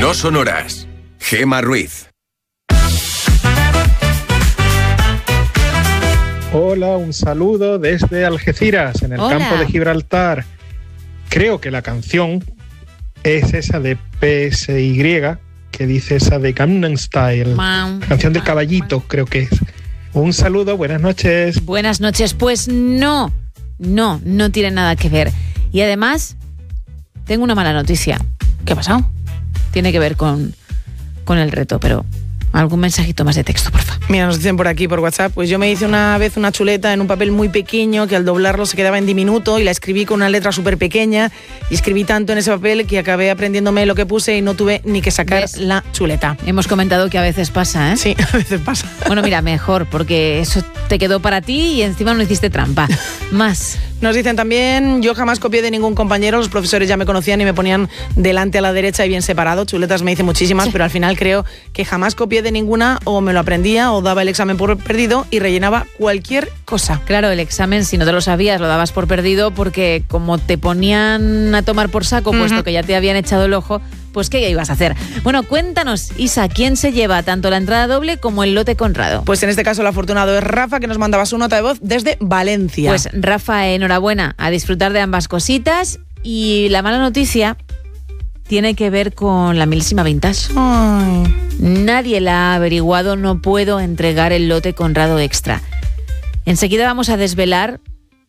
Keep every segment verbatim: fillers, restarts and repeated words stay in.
No Sonoras. Gemma Ruiz. Hola, un saludo desde Algeciras, en el Hola. campo de Gibraltar. Creo que la canción es esa de P S Y, que dice esa de Gangnam Style. Mam. La canción del caballito, creo que es. Un saludo, buenas noches. Buenas noches. Pues no, no, no tiene nada que ver. Y además, tengo una mala noticia. ¿Qué ha pasado? Tiene que ver con, con el reto, pero algún mensajito más de texto, por favor. Mira, nos dicen por aquí, por WhatsApp, pues yo me hice una vez una chuleta en un papel muy pequeño que al doblarlo se quedaba en diminuto y la escribí con una letra súper pequeña y escribí tanto en ese papel que acabé aprendiéndome lo que puse y no tuve ni que sacar ¿Ves? la chuleta. Hemos comentado que a veces pasa, ¿eh? Sí, a veces pasa. Bueno, mira, mejor, porque eso te quedó para ti y encima no hiciste trampa. Más. Nos dicen también, yo jamás copié de ningún compañero, los profesores ya me conocían y me ponían delante a la derecha y bien separado. Chuletas me hice muchísimas, sí. Pero al final creo que jamás copié de ninguna, o me lo aprendía o daba el examen por perdido y rellenaba cualquier cosa. Claro, el examen, si no te lo sabías, lo dabas por perdido porque como te ponían a tomar por saco, uh-huh. puesto que ya te habían echado el ojo, pues ¿qué ibas a hacer? Bueno, cuéntanos, Isa, ¿quién se lleva tanto la entrada doble como el lote Conrado? Pues en este caso el afortunado es Rafa, que nos mandaba su nota de voz desde Valencia. Pues Rafa, enhorabuena, a disfrutar de ambas cositas. Y la mala noticia tiene que ver con la milésima vintage. Ay. Nadie la ha averiguado, no puedo entregar el lote Conrado Extra. Enseguida vamos a desvelar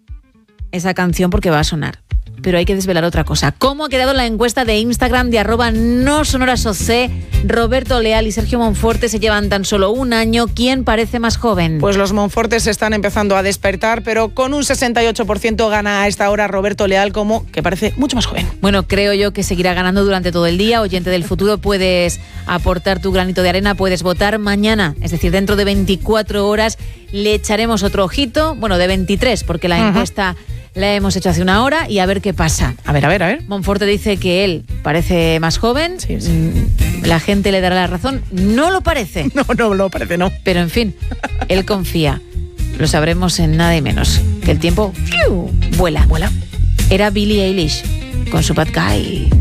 esa canción porque va a sonar. Pero hay que desvelar otra cosa. ¿Cómo ha quedado la encuesta de Instagram de arroba no sonorasoc? Roberto Leal y Sergio Monforte se llevan tan solo un año. ¿Quién parece más joven? Pues los Monfortes se están empezando a despertar, pero con un sesenta y ocho por ciento gana a esta hora Roberto Leal, como que parece mucho más joven. Bueno, creo yo que seguirá ganando durante todo el día. Oyente del futuro, puedes aportar tu granito de arena, puedes votar mañana, es decir, dentro de veinticuatro horas le echaremos otro ojito, bueno, de veintitrés, porque la uh-huh. encuesta la hemos hecho hace una hora y a ver qué pasa. A ver, a ver, a ver. Monforte dice que él parece más joven. Sí, sí. La gente le dará la razón. No lo parece. No, no lo parece, no. Pero en fin, él confía. Lo sabremos en nada y menos. Que el tiempo ¡fiu! vuela. Vuela. Era Billie Eilish con su Bad Guy.